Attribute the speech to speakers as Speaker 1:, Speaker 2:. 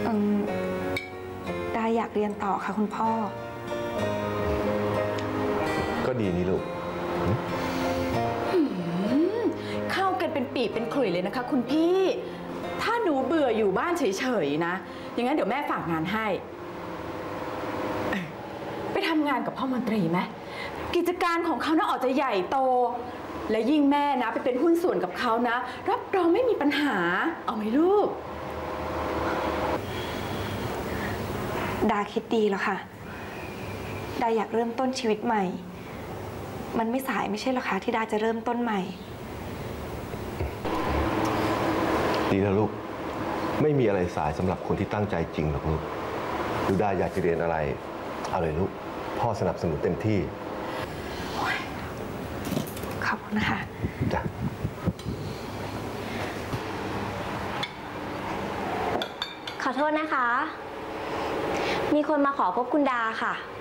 Speaker 1: ดาอยากเรียนต่อค่ะคุณพ่อ
Speaker 2: ก็ดีนี่ลูก
Speaker 3: เข้ากันเป็นปีเป็นขลุ่ยเลยนะคะคุณพี่ถ้าหนูเบื่ออยู่บ้านเฉยๆนะอย่างนั้นเดี๋ยวแม่ฝากงานให้ไปทำงานกับพ่อมนตรีไหมกิจการของเขาน่าออกจะใหญ่โตและยิ่งแม่นะไปเป็นหุ้นส่วนกับเขานะรับรองไม่มีปัญหาเอาไหมลูก
Speaker 1: ดาคิดดีแล้วค่ะดาอยากเริ่มต้นชีวิตใหม่มันไม่สายไม่ใช่หรอคะที่ดาจะเริ่มต้นใหม่
Speaker 2: ดีแล้วลูกไม่มีอะไรสายสำหรับคนที่ตั้งใจจริงหรอกลูกดูดาอยากจะเรียนอะไรเอาเลยลูกพ่อสนับสนุนเต็มที่
Speaker 1: ขอบคุณนะคะ
Speaker 2: จ้ะ
Speaker 4: ขอโทษนะคะมีคนมาขอพบคุณดาค่ะ